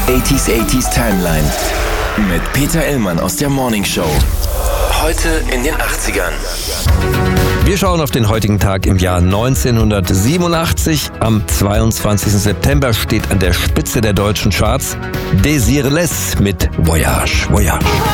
80s Timeline mit Peter Illmann aus der Morning Show. Heute in den 80ern. Wir schauen auf den heutigen Tag im Jahr 1987. Am 22. September steht an der Spitze der deutschen Charts Désiré mit Voyage, Voyage.